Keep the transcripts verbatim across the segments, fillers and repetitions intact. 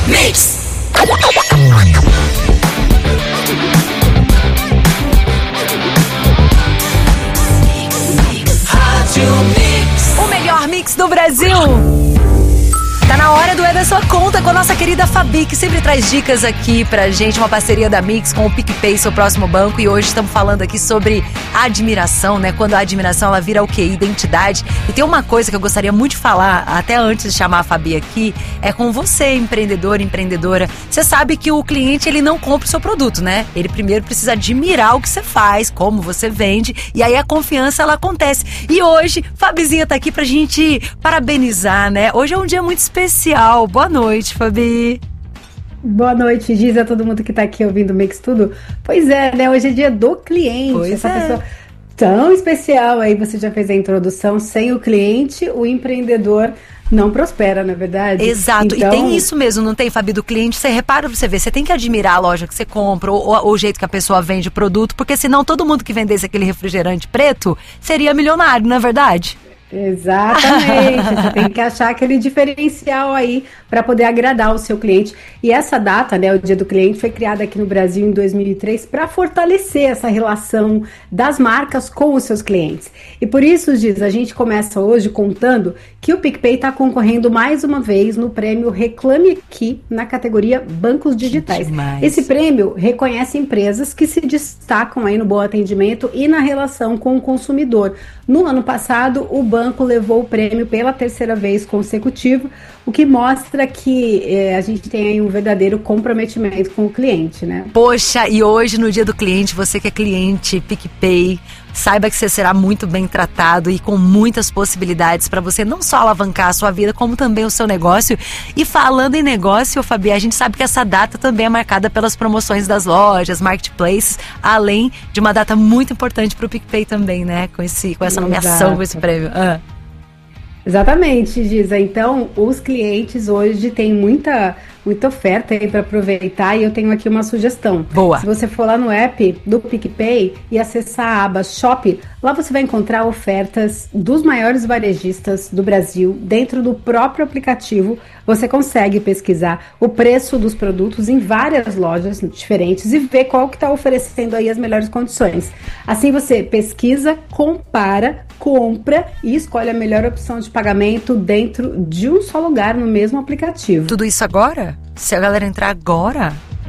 Mix. O melhor mix do Brasil. Tá na hora do É da Sua Conta com a nossa querida Fabi, que sempre traz dicas aqui pra gente, uma parceria da Mix com o PicPay, seu próximo banco. E hoje estamos falando aqui sobre admiração, né? Quando a admiração, ela vira o quê? Identidade. E tem uma coisa que eu gostaria muito de falar, até antes de chamar a Fabi aqui, é com você, empreendedor, empreendedora. Você sabe que o cliente, ele não compra o seu produto, né? Ele primeiro precisa admirar o que você faz, como você vende, e aí a confiança, ela acontece. E hoje, Fabizinha tá aqui pra gente parabenizar, né? Hoje é um dia muito especial. Especial. Boa noite, Fabi. Boa noite, Giz, a todo mundo que tá aqui ouvindo o Mix Tudo. Pois é, né? Hoje é dia do cliente. Pois Essa é. pessoa tão especial aí, você já fez a introdução. Sem o cliente, o empreendedor não prospera, não é verdade? Exato, então... e tem isso mesmo, não tem, Fabi, do cliente? Você repara pra você ver, você tem que admirar a loja que você compra, ou, ou o jeito que a pessoa vende o produto, porque senão todo mundo que vendesse aquele refrigerante preto seria milionário, não é verdade? Exatamente, você tem que achar aquele diferencial aí para poder agradar o seu cliente. E essa data, né, o Dia do Cliente, foi criada aqui no Brasil em dois mil e três para fortalecer essa relação das marcas com os seus clientes. E por isso, Giz, a gente começa hoje contando que o PicPay está concorrendo mais uma vez no prêmio Reclame Aqui, na categoria Bancos Digitais. Esse prêmio reconhece empresas que se destacam aí no bom atendimento e na relação com o consumidor. No ano passado, o banco levou o prêmio pela terceira vez consecutiva, o que mostra que é, a gente tem aí um verdadeiro comprometimento com o cliente, né? Poxa, e hoje no Dia do Cliente, você que é cliente PicPay, saiba que você será muito bem tratado e com muitas possibilidades para você não só alavancar a sua vida, como também o seu negócio. E falando em negócio, Fabi, a gente sabe que essa data também é marcada pelas promoções das lojas, marketplaces, além de uma data muito importante para o PicPay também, né? Com, esse, com essa nomeação, Exato. Com esse prêmio. Ah. Exatamente, Giza. Então, os clientes hoje têm muita, muita oferta aí para aproveitar e eu tenho aqui uma sugestão. Boa! Se você for lá no app do PicPay e acessar a aba Shop, lá você vai encontrar ofertas dos maiores varejistas do Brasil. Dentro do próprio aplicativo, você consegue pesquisar o preço dos produtos em várias lojas diferentes e ver qual que está oferecendo aí as melhores condições. Assim você pesquisa, compara, compra e escolhe a melhor opção de pagamento dentro de um só lugar no mesmo aplicativo. Tudo isso agora? Se a galera entrar agora,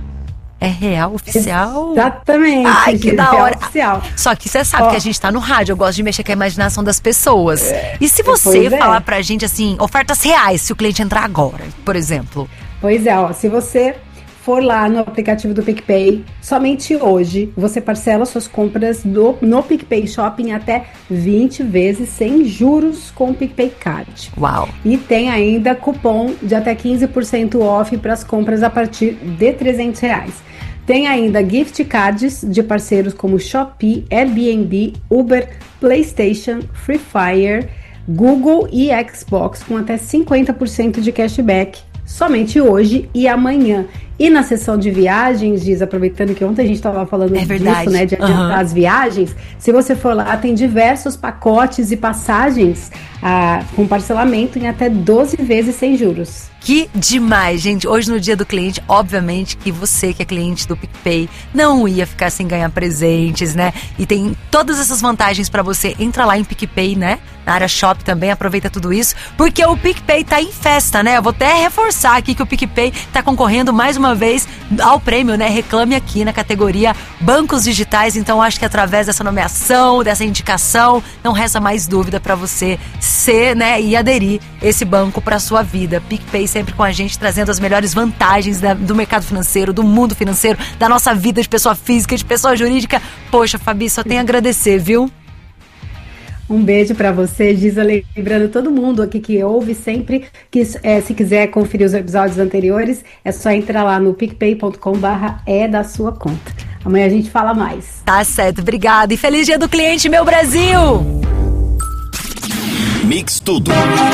é real, oficial? Exatamente. Ai, que da hora. Oficial. Só que você sabe Ó, que a gente tá no rádio, eu gosto de mexer com a imaginação das pessoas. É, e se você falar é. pra gente, assim, ofertas reais, se o cliente entrar agora, por exemplo? Pois é, ó, se você for lá no aplicativo do PicPay, somente hoje você parcela suas compras do, no PicPay Shopping até vinte vezes sem juros com o PicPay Card. Uau! E tem ainda cupom de até quinze por cento off para as compras a partir de trezentos reais. Tem ainda gift cards de parceiros como Shopee, Airbnb, Uber, PlayStation, Free Fire, Google e Xbox com até cinquenta por cento de cashback. Somente hoje e amanhã. E na sessão de viagens, Giz, aproveitando que ontem a gente estava falando é disso, né, de adiantar uhum. as viagens, se você for lá, tem diversos pacotes e passagens ah, com parcelamento em até doze vezes sem juros. Que demais, gente. Hoje no Dia do Cliente, obviamente que você que é cliente do PicPay não ia ficar sem ganhar presentes, né? E tem todas essas vantagens pra você. Entra lá em PicPay, né? Na área Shop também, aproveita tudo isso, porque o PicPay tá em festa, né? Eu vou até reforçar aqui que o PicPay tá concorrendo mais uma vez ao prêmio, né? Reclame Aqui na categoria Bancos Digitais. Então acho que através dessa nomeação, dessa indicação, não resta mais dúvida pra você ser, né? E aderir esse banco pra sua vida. PicPay sempre com a gente, trazendo as melhores vantagens da, do mercado financeiro, do mundo financeiro, da nossa vida de pessoa física, de pessoa jurídica. Poxa, Fabi, só tenho a agradecer, viu? Um beijo para você, Giza, lembrando todo mundo aqui que ouve sempre, que é, se quiser conferir os episódios anteriores, é só entrar lá no picpay ponto com barra é da sua conta. Amanhã a gente fala mais. Tá certo, obrigada e feliz Dia do Cliente, meu Brasil! Mix Tudo.